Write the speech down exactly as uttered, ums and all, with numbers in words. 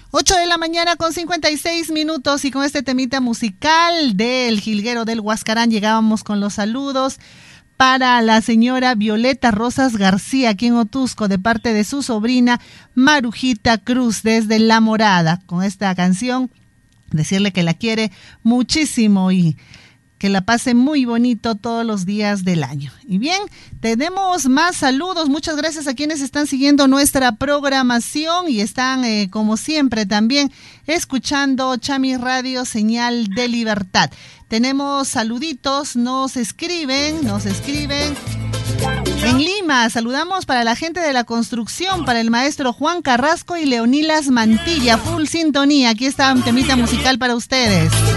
ocho de la mañana con cincuenta y seis minutos, y con este temita musical del Jilguero del Huascarán llegábamos con los saludos para la señora Violeta Rosas García, aquí en Otusco, de parte de su sobrina Marujita Cruz, desde La Morada. Con esta canción, decirle que la quiere muchísimo y que la pase muy bonito todos los días del año. Y bien, tenemos más saludos. Muchas gracias a quienes están siguiendo nuestra programación y están, eh, como siempre, también escuchando Chami Radio, Señal de Libertad. Tenemos saluditos, nos escriben, nos escriben. En Lima, saludamos para la gente de la construcción, para el maestro Juan Carrasco y Leonilas Mantilla. Full sintonía. Aquí está un temita musical para ustedes.